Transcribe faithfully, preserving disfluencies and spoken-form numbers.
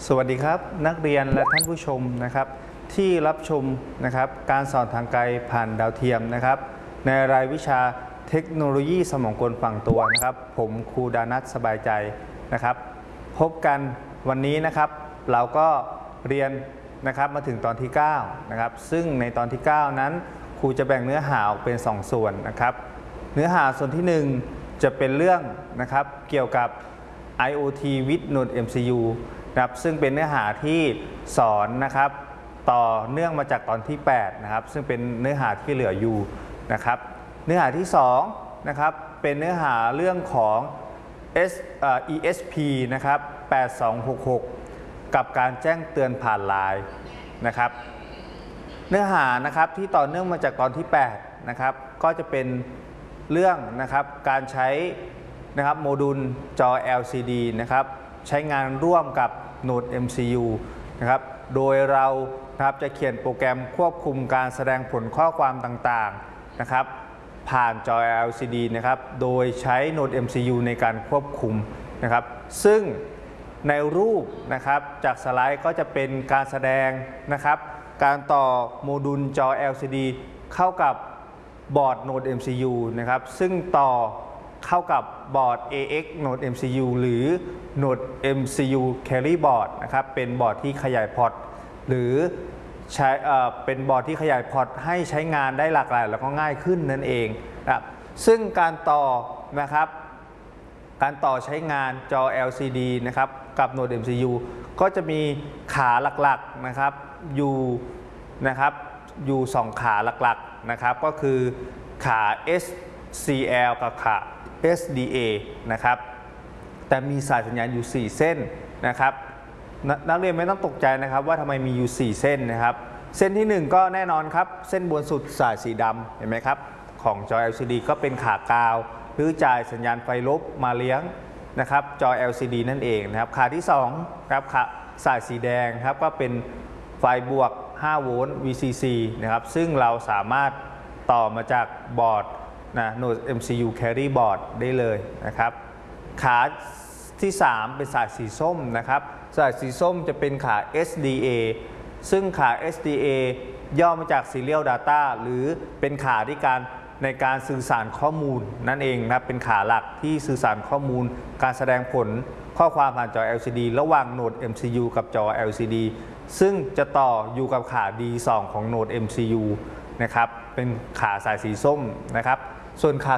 สวัสดีครับนักเรียนและท่านผู้ชมนะครับที่รับชมนะครับการสอนทางไกลผ่านดาวเทียมนะครับในรายวิชาเทคโนโลยีสมองกลฝั่งตัวนะครับผมครูดานัทสบายใจนะครับพบกันวันนี้นะครับเราก็เรียนนะครับมาถึงตอนที่เก้านะครับซึ่งในตอนที่เก้านั้นครูจะแบ่งเนื้อหาออกเป็นสองส่วนนะครับเนื้อหาส่วนที่หนึ่งจะเป็นเรื่องนะครับเกี่ยวกับ ไอ โอ ที with Node เอ็ม ซี ยู นะครับซึ่งเป็นเนื้อหาที่สอนนะครับต่อเนื่องมาจากตอนที่แปดนะครับซึ่งเป็นเนื้อหาที่เหลืออยู่นะครับเนื้อหาที่สองนะครับเป็นเนื้อหาเรื่องของ S เอ่อ อี เอส พี นะครับแปดสองหกหกกับการแจ้งเตือนผ่านไลน์นะครับเนื้อหานะครับที่ต่อเนื่องมาจากตอนที่แปดนะครับก็จะเป็นเรื่องนะครับการใช้นะครับโมดูลจอ แอล ซี ดี นะครับใช้งานร่วมกับ Node เอ็ม ซี ยู นะครับโดยเรานะครับจะเขียนโปรแกรมควบคุมการแสดงผลข้อความต่างๆนะครับผ่านจอ แอล ซี ดี นะครับโดยใช้ Node เอ็ม ซี ยู ในการควบคุมนะครับซึ่งในรูปนะครับจากสไลด์ก็จะเป็นการแสดงนะครับการต่อโมดูลจอ แอล ซี ดี เข้ากับบอร์ด Node เอ็ม ซี ยู นะครับซึ่งต่อเข้ากับบอร์ด เอ เอ็กซ์ Node เอ็ม ซี ยู หรือ Node เอ็ม ซี ยู Carry Board นะครับเป็นบอร์ดที่ขยายพอร์ตหรือใช้เอ่อเป็นบอร์ดที่ขยายพอร์ตให้ใช้งานได้หลากหลายแล้วก็ง่ายขึ้นนั่นเองนะครับซึ่งการต่อนะครับการต่อใช้งานจอ แอล ซี ดี นะครับกับ Node เอ็ม ซี ยู ก็จะมีขาหลักๆนะครับอยู่นะครับอยู่สองขาหลักๆนะครับก็คือขา เอส ซี แอล กับขา เอส ดี เอ นะครับแต่มีสายสัญญาณอยู่สี่เส้นนะครับนนักเรียนไม่ต้องตกใจนะครับว่าทำไมมีอยู่สี่เส้นนะครับเส้นที่หนึ่งก็แน่นอนครับเส้นบนสุดสายสีดำเห็นไหมครับของจอ แอล ซี ดี ก็เป็นขากาวหรือจ่ายสัญญาณไฟลบมาเลี้ยงนะครับจอ แอล ซี ดี นั่นเองนะครับขาที่สองครับขาสายสีแดงครับก็เป็นไฟบวกห้าโวลต์ วี ซี ซี นะครับซึ่งเราสามารถต่อมาจากบอร์ดนะ Node เอ็ม ซี ยู Carry Board ได้เลยนะครับขาที่สามเป็นสายสีส้มนะครับสายสีส้มจะเป็นขา เอส ดี เอ ซึ่งขา เอส ดี เอ ย่อมาจาก Serial Data หรือเป็นขาที่การในการสื่อสารข้อมูลนั่นเองนะครับเป็นขาหลักที่สื่อสารข้อมูลการแสดงผลข้อความผ่านจอ แอล ซี ดี ระหว่าง Node เอ็ม ซี ยู กับจอ แอล ซี ดี ซึ่งจะต่ออยู่กับขา ดี สอง ของ Node เอ็ม ซี ยู นะครับเป็นขาสายสีส้มนะครับส่วนขา